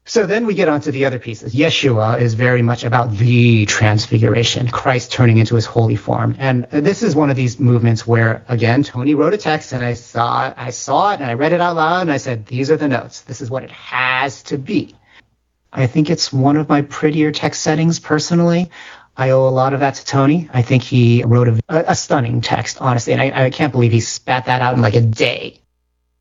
So then we get onto the other pieces. Yeshua is very much about the transfiguration, Christ turning into his holy form. And this is one of these movements where, again, Tony wrote a text and I saw it and I read it out loud and I said, these are the notes. This is what it has to be. I think it's one of my prettier text settings personally. I owe a lot of that to Tony. I think he wrote a stunning text, honestly. And I can't believe he spat that out in like a day.